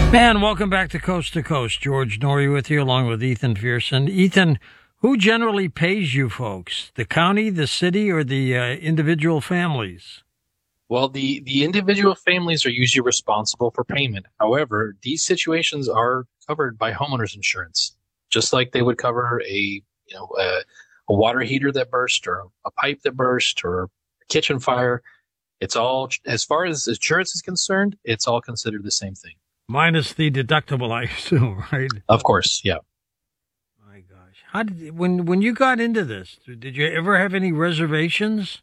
And welcome back to Coast. George Norrie with you, along with Ethan Pearson. Ethan, who generally pays you folks? The county, the city, or the individual families? Well, the individual families are usually responsible for payment. However, these situations are covered by homeowners insurance, just like they would cover a water heater that burst, or a pipe that burst, or a kitchen fire. It's all, as far as insurance is concerned, it's all considered the same thing. Minus the deductible, I assume, right? Of course, yeah. My gosh, how did when you got into this? Did you ever have any reservations?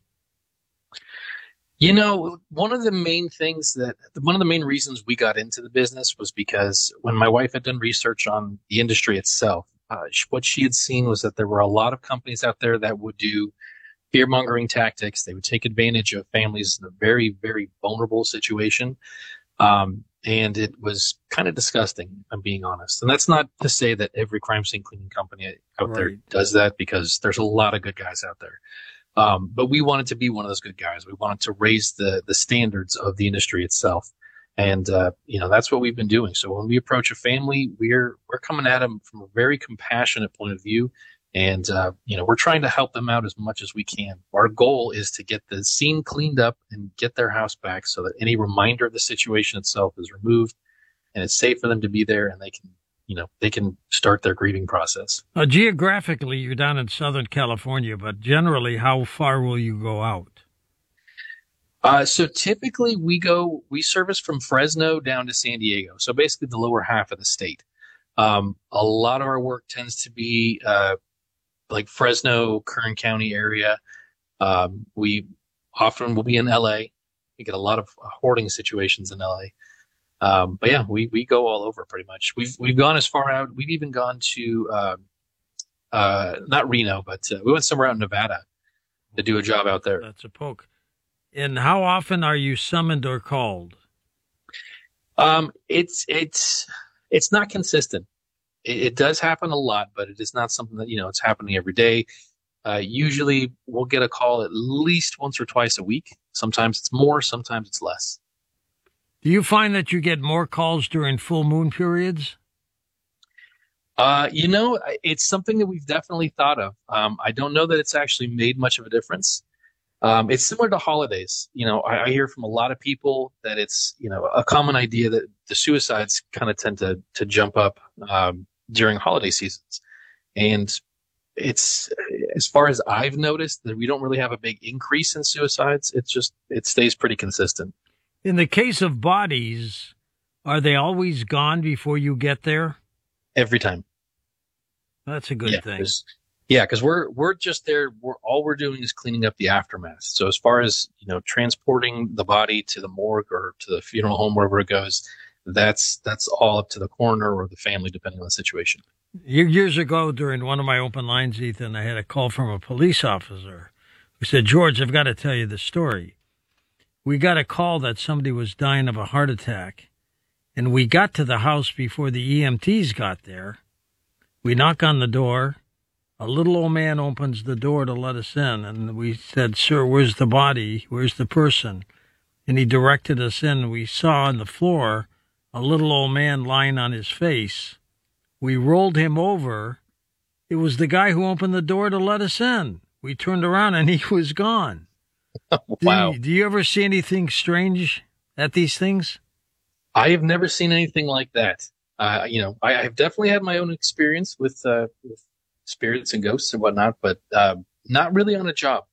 One of the main reasons we got into the business was because when my wife had done research on the industry itself, what she had seen was that there were a lot of companies out there that would do fear mongering tactics. They would take advantage of families in a very, very vulnerable situation. And it was kind of disgusting, if I'm being honest. And that's not to say that every crime scene cleaning company out there does that, because there's a lot of good guys out there. But we wanted to be one of those good guys. We wanted to raise the standards of the industry itself. And, that's what we've been doing. So when we approach a family, we're coming at them from a very compassionate point of view. And, we're trying to help them out as much as we can. Our goal is to get the scene cleaned up and get their house back so that any reminder of the situation itself is removed, and it's safe for them to be there, and they can start their grieving process. Geographically, you're down in Southern California, but generally, how far will you go out? So typically we service from Fresno down to San Diego. So basically the lower half of the state. A lot of our work tends to be, like Fresno, Kern County area. We often will be in LA. We get a lot of hoarding situations in LA. But yeah, we go all over pretty much. We've gone as far out. We've even gone to, not Reno, but we went somewhere out in Nevada to do a job out there. That's a poke. And how often are you summoned or called? It's not consistent. It does happen a lot, but it is not something that, it's happening every day. Usually we'll get a call at least once or twice a week. Sometimes it's more, sometimes it's less. Do you find that you get more calls during full moon periods? It's something that we've definitely thought of. I don't know that it's actually made much of a difference. It's similar to holidays. I hear from a lot of people that it's, a common idea that the suicides kind of tend to jump up during holiday seasons. And it's, as far as I've noticed, that we don't really have a big increase in suicides. It stays pretty consistent. In the case of bodies, are they always gone before you get there? Every time. That's a good thing. Yeah, because we're just there. All we're doing is cleaning up the aftermath. So as far as transporting the body to the morgue or to the funeral home, wherever it goes, that's all up to the coroner or the family, depending on the situation. Years ago, during one of my open lines, Ethan, I had a call from a police officer who said, "George, I've got to tell you the story. We got a call that somebody was dying of a heart attack, and we got to the house before the EMTs got there. We knock on the door. A little old man opens the door to let us in, and we said, 'Sir, where's the body? Where's the person?' And he directed us in. We saw on the floor a little old man lying on his face. We rolled him over. It was the guy who opened the door to let us in. We turned around, and he was gone." Wow. Do you ever see anything strange at these things? I have never seen anything like that. I have definitely had my own experience with spirits and ghosts and whatnot, but not really on a job.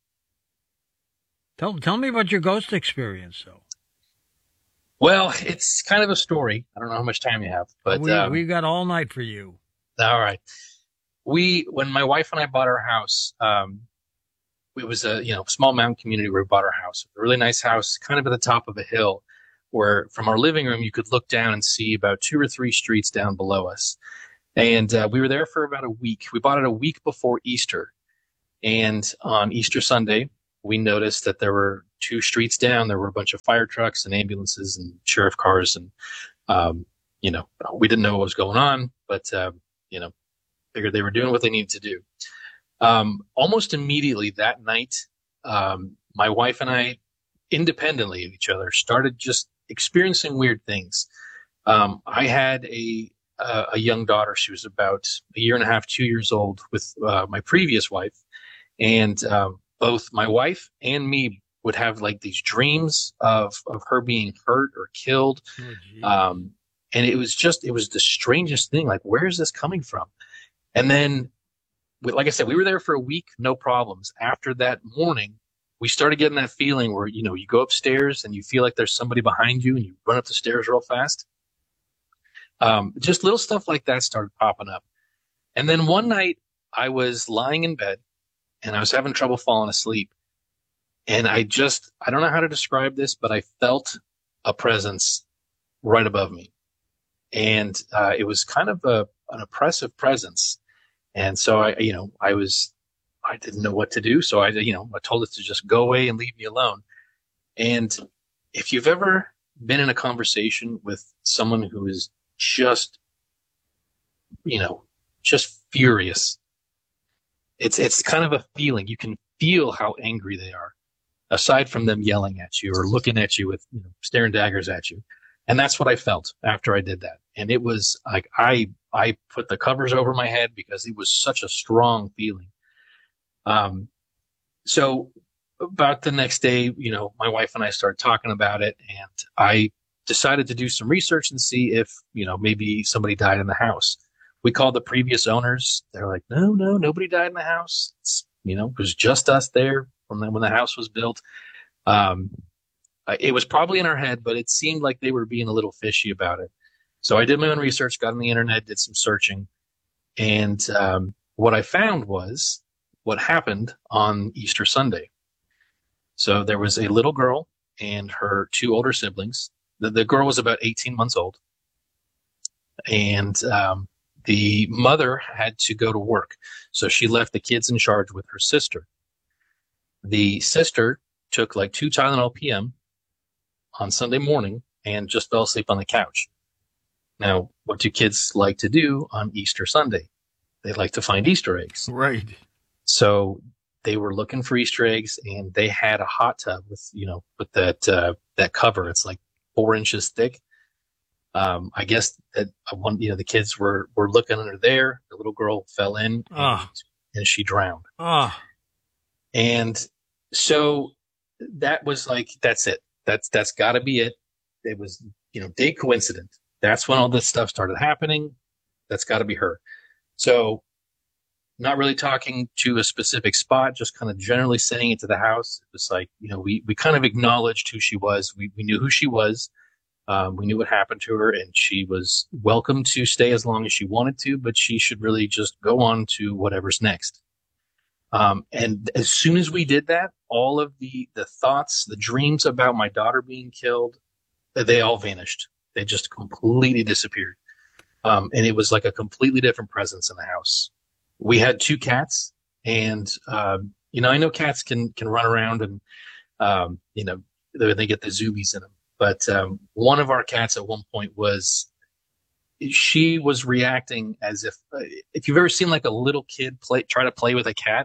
Tell me about your ghost experience, though. Well, it's kind of a story. I don't know how much time you have, but we've got all night for you. All right. When my wife and I bought our house, it was a small mountain community where we bought our house. A really nice house, kind of at the top of a hill, where from our living room you could look down and see about 2 or 3 streets down below us. And we were there for about a week. We bought it a week before Easter. And on Easter Sunday, we noticed that there were 2 streets down. There were a bunch of fire trucks and ambulances and sheriff cars. And, we didn't know what was going on, but, figured they were doing what they needed to do. Almost immediately that night, my wife and I, independently of each other, started just experiencing weird things. I had a young daughter. She was about a year and a half, 2 years old with my previous wife. And both my wife and me would have like these dreams of her being hurt or killed. Oh, geez. And it was the strangest thing. Like, where is this coming from? And then, like I said, we were there for a week, no problems. After that morning, we started getting that feeling where, you go upstairs and you feel like there's somebody behind you and you run up the stairs real fast. Just little stuff like that started popping up. And then one night I was lying in bed and I was having trouble falling asleep. And I don't know how to describe this, but I felt a presence right above me. And it was kind of an oppressive presence. And so I didn't know what to do. So I told it to just go away and leave me alone. And if you've ever been in a conversation with someone who is just furious, it's kind of a feeling. You can feel how angry they are, aside from them yelling at you or looking at you with, staring daggers at you. And that's what I felt after I did that. And it was like, I put the covers over my head because it was such a strong feeling. So about the next day, my wife and I started talking about it, and I decided to do some research and see if, maybe somebody died in the house. We called the previous owners. They're like, no, nobody died in the house. It was just us there when the house was built. It was probably in our head, but it seemed like they were being a little fishy about it. So I did my own research, got on the internet, did some searching. And what I found was what happened on Easter Sunday. So there was a little girl and her two older siblings. The girl was about 18 months old. And the mother had to go to work. So she left the kids in charge with her sister. The sister took like 2 Tylenol PM on Sunday morning and just fell asleep on the couch. Now, what do kids like to do on Easter Sunday? They like to find Easter eggs. Right. So they were looking for Easter eggs, and they had a hot tub with that cover. It's like 4 inches thick. I guess that the kids were looking under there. The little girl fell in and she drowned. And so that was like, that's it. That's got to be it. It was, day coincidence. That's when all this stuff started happening. That's got to be her. So not really talking to a specific spot, just kind of generally saying it to the house. It was like, we kind of acknowledged who she was. We knew who she was. We knew what happened to her, and she was welcome to stay as long as she wanted to, but she should really just go on to whatever's next. And as soon as we did that, all of the thoughts, the dreams about my daughter being killed, they all vanished. They just completely disappeared. And it was like a completely different presence in the house. We had 2 cats, and, I know cats can run around and, they get the zoomies in them. But one of our cats at one point she was reacting as if you've ever seen like a little kid try to play with a cat,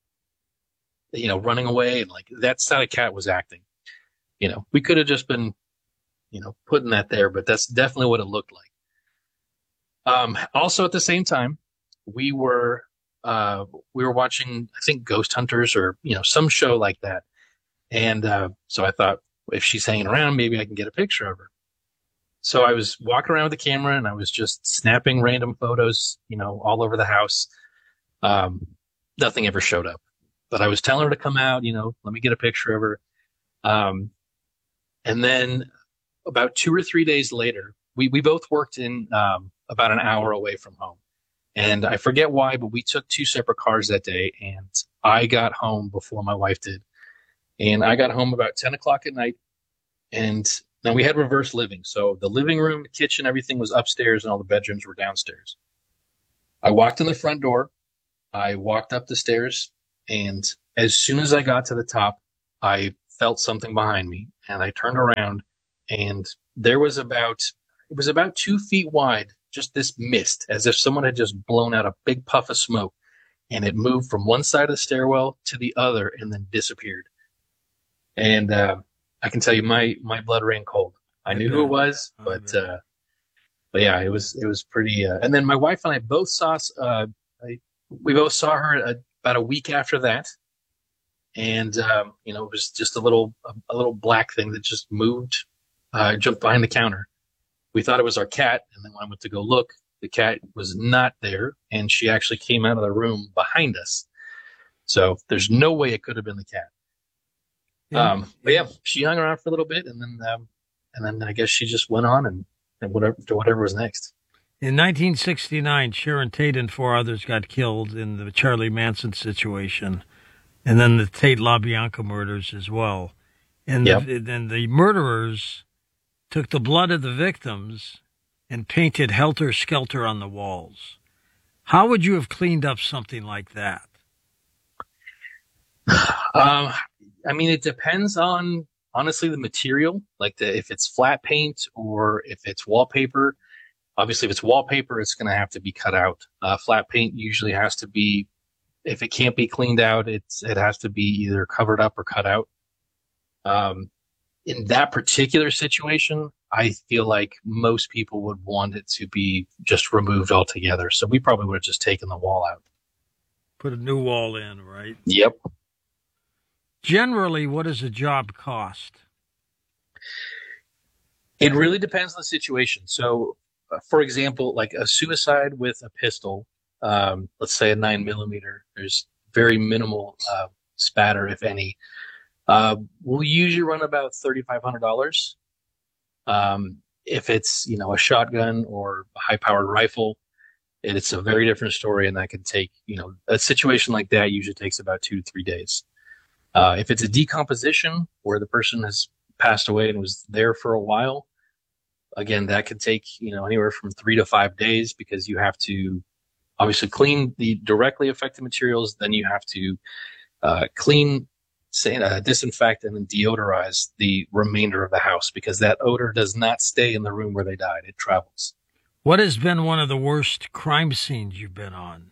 running away, and like that's how a cat was acting. We could have just been, putting that there, but that's definitely what it looked like. Also at the same time, we were watching, I think, Ghost Hunters or, some show like that. And so I thought, if she's hanging around, maybe I can get a picture of her. So I was walking around with the camera and I was just snapping random photos, all over the house. Nothing ever showed up, but I was telling her to come out, let me get a picture of her. And then about 2 or 3 days later, we both worked in about an hour away from home. And I forget why, but we took 2 separate cars that day, and I got home before my wife did. And I got home about 10 o'clock at night, and now we had reverse living. So the living room, the kitchen, everything was upstairs, and all the bedrooms were downstairs. I walked in the front door. I walked up the stairs, and as soon as I got to the top, I felt something behind me, and I turned around, and it was about 2 feet wide, just this mist, as if someone had just blown out a big puff of smoke, and it moved from one side of the stairwell to the other and then disappeared. And I can tell you, my blood ran cold. I knew who it was, but But yeah, it was pretty. And then my wife and I both saw. We both saw her about a week after that, and it was just a little black thing that just moved, jumped behind the counter. We thought it was our cat, and then when I went to go look, the cat was not there, and she actually came out of the room behind us. So there's no way it could have been the cat. But yeah, she hung around for a little bit, and then I guess she just went on and whatever was next. In 1969, Sharon Tate and 4 others got killed in the Charlie Manson situation, and then the Tate LaBianca murders as well. And Yep. then the murderers took the blood of the victims and painted Helter Skelter on the walls. How would you have cleaned up something like that? I mean, it depends on honestly the material, like if it's flat paint or if it's wallpaper. Obviously, if it's wallpaper, it's going to have to be cut out. Flat paint usually has to be, if it can't be cleaned out, it has to be either covered up or cut out. In that particular situation, I feel like most people would want it to be just removed altogether. So we probably would have just taken the wall out. Put a new wall in, right? Yep. Generally, what does a job cost? It really depends on the situation. So, for example, like a suicide with a pistol, let's say a 9mm, there's very minimal spatter, if any. We'll usually run about $3,500. If it's, a shotgun or a high-powered rifle, it's a very different story, and that can take, a situation like that usually takes about 2 to 3 days. If it's a decomposition where the person has passed away and was there for a while, again, that could take, anywhere from 3 to 5 days, because you have to obviously clean the directly affected materials. Then you have to clean, disinfect, and then deodorize the remainder of the house, because that odor does not stay in the room where they died. It travels. What has been one of the worst crime scenes you've been on?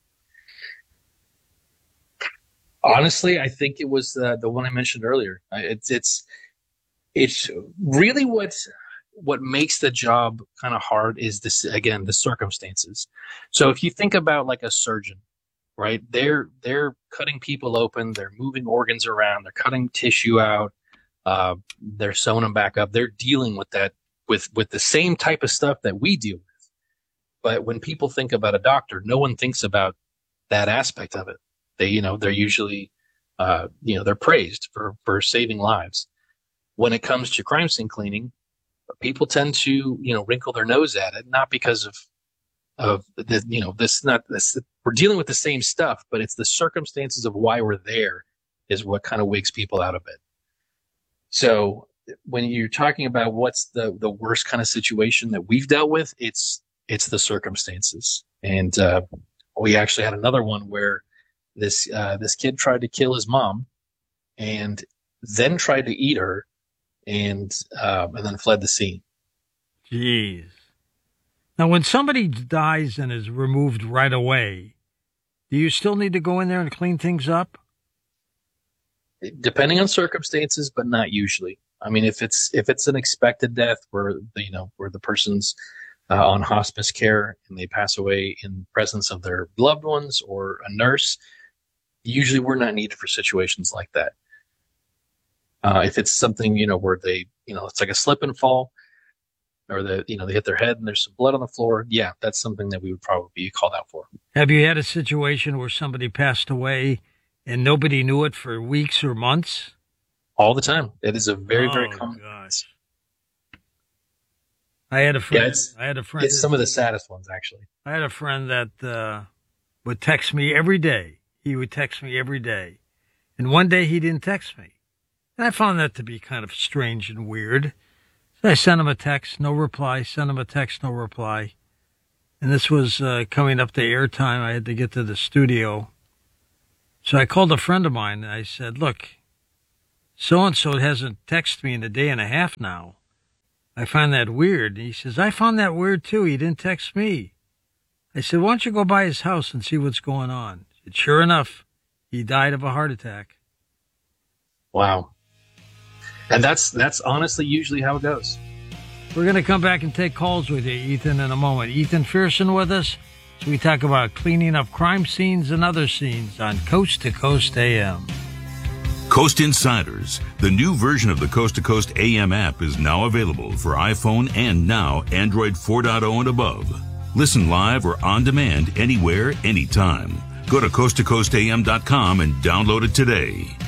Honestly, I think it was the one I mentioned earlier. It's really what makes the job kind of hard is this, again, the circumstances. So if you think about like a surgeon, right? They're cutting people open, they're moving organs around, they're cutting tissue out, they're sewing them back up. They're dealing with that with the same type of stuff that we deal with. But when people think about a doctor, no one thinks about that aspect of it. They're usually, they're praised for saving lives. When it comes to crime scene cleaning, people tend to, wrinkle their nose at it, not because of this, we're dealing with the same stuff, but it's the circumstances of why we're there is what kind of wigs people out of it. So when you're talking about what's the worst kind of situation that we've dealt with, it's the circumstances. And, we actually had another one where this kid tried to kill his mom and then tried to eat her and then fled the scene. Jeez. Now, when somebody dies and is removed right away, do you still need to go in there and clean things up? Depending on circumstances, but not usually. I mean, if it's an expected death where the person's on hospice care and they pass away in presence of their loved ones or a nurse, usually we're not needed for situations like that. If it's something, where they, it's like a slip and fall, or they hit their head and there's some blood on the floor, yeah, that's something that we would probably be called out for. Have you had a situation where somebody passed away and nobody knew it for weeks or months? All the time. It is a very, very common. Gosh. I had a friend. It's some of the saddest ones, actually. I had a friend that would text me every day. He would text me every day. And one day he didn't text me. And I found that to be kind of strange and weird. So I sent him a text, no reply. Sent him a text, no reply. And this was coming up to airtime. I had to get to the studio. So I called a friend of mine and I said, look, so-and-so hasn't texted me in a day and a half now. I find that weird. And he says, I found that weird too. He didn't text me. I said, why don't you go by his house and see what's going on? He said, sure enough, he died of a heart attack. Wow. And that's honestly usually how it goes. We're going to come back and take calls with you, Ethan, in a moment. Ethan Fearson with us. So we talk about cleaning up crime scenes and other scenes on Coast to Coast AM. Coast Insiders, the new version of the Coast to Coast AM app, is now available for iPhone and now Android 4.0 and above. Listen live or on demand anywhere, anytime. Go to coasttocoastam.com and download it today.